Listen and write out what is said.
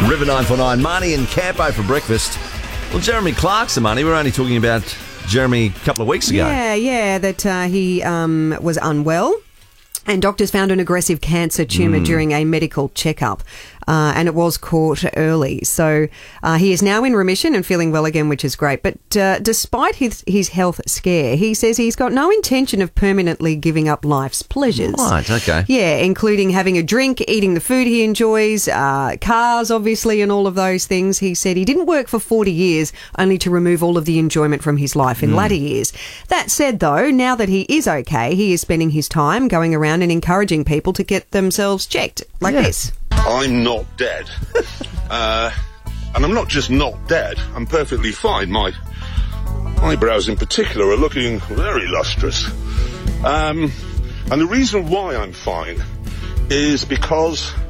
River 949, Marnie and Campo for breakfast. Well, Jeremy Clarkson, Marnie, we were only talking about Jeremy a couple of weeks ago. Yeah, that he was unwell. And doctors found an aggressive cancer tumour during a medical checkup, and it was caught early. So he is now in remission and feeling well again, which is great. But despite his health scare, he says he's got no intention of permanently giving up life's pleasures. Right, okay. Yeah, including having a drink, eating the food he enjoys, cars, obviously, and all of those things. He said he didn't work for 40 years only to remove all of the enjoyment from his life in latter years. That said, though, now that he is okay, he is spending his time going around and encouraging people to get themselves checked, like this. I'm not dead. And I'm not just not dead, I'm perfectly fine. My eyebrows in particular are looking very lustrous. And the reason why I'm fine is because